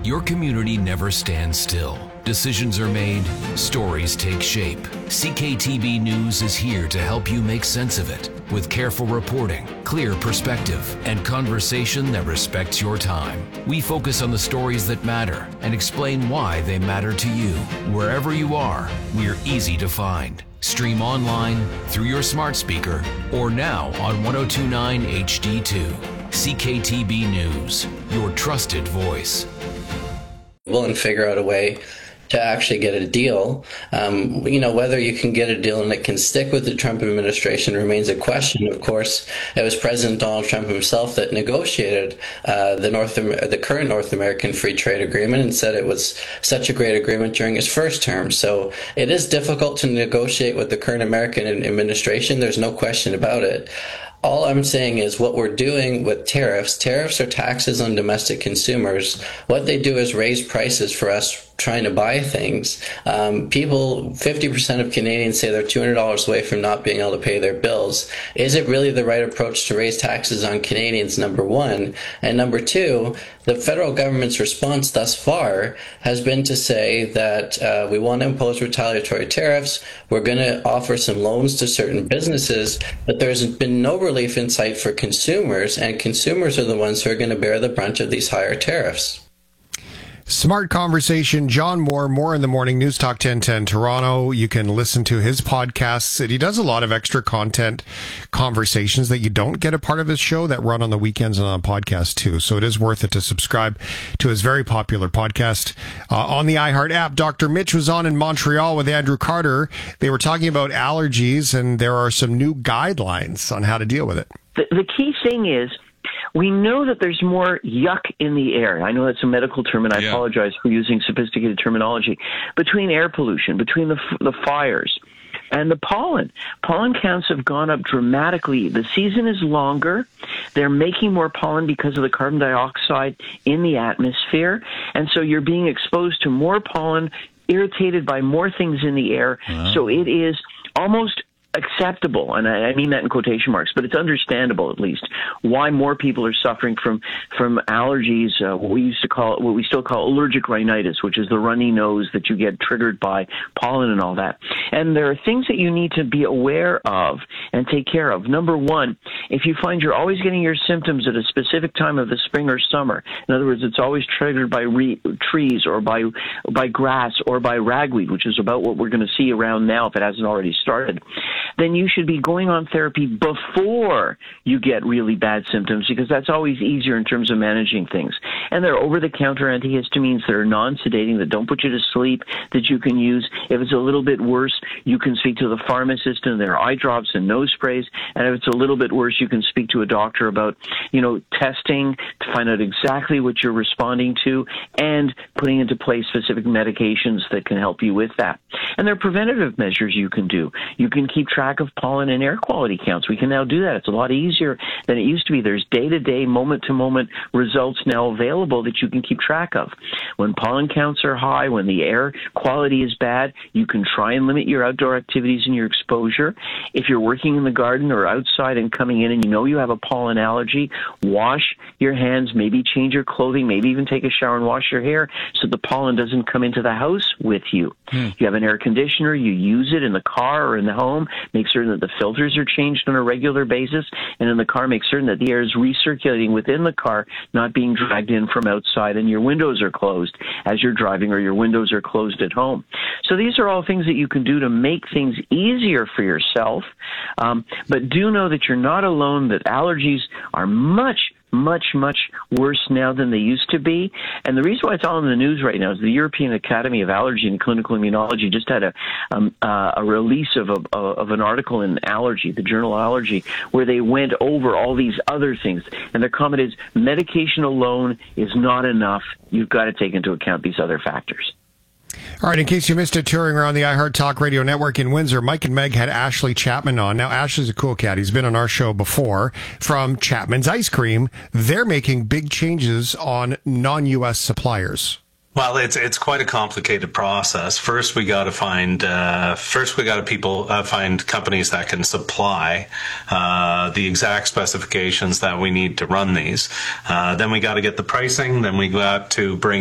Your community never stands still. Decisions are made, stories take shape. CKTB News is here to help you make sense of it with careful reporting, clear perspective, and conversation that respects your time. We focus on the stories that matter and explain why they matter to you. Wherever you are, we're easy to find. Stream online, through your smart speaker, or now on 1029 HD2. CKTB News, your trusted voice. And figure out a way to actually get a deal. Whether you can get a deal and it can stick with the Trump administration remains a question. Of course, it was President Donald Trump himself that negotiated the current North American Free Trade Agreement and said it was such a great agreement during his first term. So it is difficult to negotiate with the current American administration. There's no question about it. All I'm saying is what we're doing with tariffs are taxes on domestic consumers. What they do is raise prices for us trying to buy things. 50% of Canadians say they're $200 away from not being able to pay their bills. Is it really the right approach to raise taxes on Canadians, number one? And number two, the federal government's response thus far has been to say that we want to impose retaliatory tariffs. We're going to offer some loans to certain businesses, but there's been no relief in sight for consumers, and consumers are the ones who are going to bear the brunt of these higher tariffs. Smart conversation. John Moore, More in the Morning, News Talk 1010 Toronto. You can listen to his podcasts. And he does a lot of extra content conversations that you don't get a part of his show that run on the weekends and on podcast too. So it is worth it to subscribe to his very popular podcast on the iHeart app. Dr. Mitch was on in Montreal with Andrew Carter. They were talking about allergies, and there are some new guidelines on how to deal with it. The key thing is, we know that there's more yuck in the air. I know that's a medical term, and I apologize for using sophisticated terminology. Between air pollution, between the fires, and the pollen. Pollen counts have gone up dramatically. The season is longer. They're making more pollen because of the carbon dioxide in the atmosphere. And so you're being exposed to more pollen, irritated by more things in the air. Wow. So it is almost acceptable, and I mean that in quotation marks, but it's understandable at least why more people are suffering from allergies, what we still call allergic rhinitis, which is the runny nose that you get triggered by pollen and all that. And there are things that you need to be aware of and take care of. Number one, if you find you're always getting your symptoms at a specific time of the spring or summer, in other words, it's always triggered by trees or by grass or by ragweed, which is about what we're going to see around now if it hasn't already started, then you should be going on therapy before you get really bad symptoms, because that's always easier in terms of managing things. And there are over-the-counter antihistamines that are non-sedating, that don't put you to sleep, that you can use. If it's a little bit worse, you can speak to the pharmacist, and there are eye drops and nose sprays. And if it's a little bit worse, you can speak to a doctor about, testing to find out exactly what you're responding to and putting into place specific medications that can help you with that. And there are preventative measures you can do. You can keep track of pollen and air quality counts. We can now do that. It's a lot easier than it used to be. There's day-to-day, moment-to-moment results now available that you can keep track of. When pollen counts are high, when the air quality is bad, you can try and limit your outdoor activities and your exposure. If you're working in the garden or outside and coming in and you know you have a pollen allergy, wash your hands, maybe change your clothing, maybe even take a shower and wash your hair so the pollen doesn't come into the house with you. You have an air conditioner, you use it in the car or in the home, make certain that the filters are changed on a regular basis, and in the car, make certain that the air is recirculating within the car, not being dragged in from outside, and your windows are closed as you're driving, or your windows are closed at home. So these are all things that you can do to make things easier for yourself, but do know that you're not alone, that allergies are much worse now than they used to be. And the reason why it's all in the news right now is the European Academy of Allergy and Clinical Immunology just had a release of an article in Allergy, the journal Allergy, where they went over all these other things. And their comment is, medication alone is not enough. You've got to take into account these other factors. All right, in case you missed it, touring around the iHeart Talk Radio Network in Windsor, Mike and Meg had Ashley Chapman on. Now, Ashley's a cool cat. He's been on our show before. From Chapman's Ice Cream, they're making big changes on non-U.S. suppliers. Well, it's quite a complicated process. First, we got to find find companies that can supply the exact specifications that we need to run these. Then we got to get the pricing. Then we got to bring